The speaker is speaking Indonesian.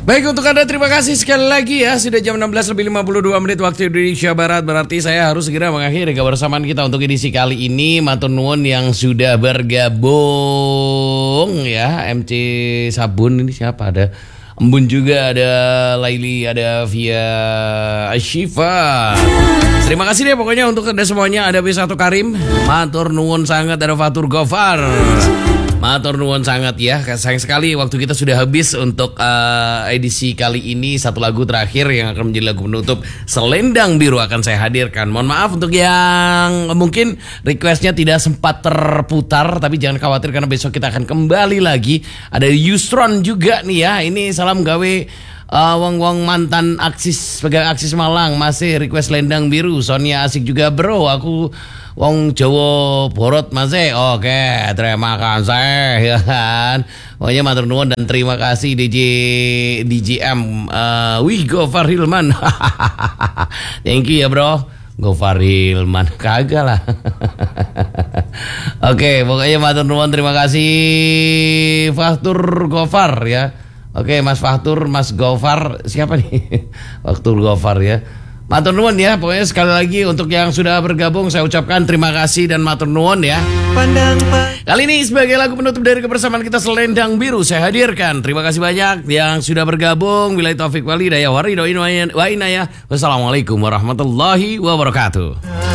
Baik, untuk Anda terima kasih sekali lagi ya. Sudah jam 16 lebih 52 menit waktu Indonesia Barat. Berarti saya harus segera mengakhiri kebersamaan kita untuk edisi kali ini. Matur nuwun yang sudah bergabung ya. MC Sabun ini siapa? Ada Embun juga, ada Laili, ada Via Ashifa. Terima kasih deh pokoknya untuk Anda semuanya. Ada B1 Karim, matur nuwun sangat. Ada Fatur Gofar, matur nuwun sangat ya. Sayang sekali waktu kita sudah habis untuk edisi kali ini. Satu lagu terakhir yang akan menjadi lagu penutup, Selendang Biru, akan saya hadirkan. Mohon maaf untuk yang mungkin requestnya tidak sempat terputar, tapi jangan khawatir karena besok kita akan kembali lagi. Ada Yusron juga nih ya. Ini salam gawe wong mantan Aksis, pegang Aksis Malang, masih request Selendang Biru. Sonia asik juga bro, aku wong Jawa Borot masih. Oke, terima kasih ya kan. Pokoknya matur nuwun dan terima kasih DJM Gofar Hilman. Thank you ya bro. Gofar Hilman kagak lah. Oke, pokoknya matur nuwun, terima kasih Fatur Gofar ya. Oke, Mas Fatur, Mas Gofar, siapa nih? Fatur Gofar ya. Matur nuwun ya, pokoknya sekali lagi untuk yang sudah bergabung saya ucapkan terima kasih dan matur nuwun ya. Kali ini sebagai lagu penutup dari kebersamaan kita Selendang Biru saya hadirkan. Terima kasih banyak yang sudah bergabung. Billahi taufik wal hidayah wa ridho wa inayah. Wassalamualaikum warahmatullahi wabarakatuh.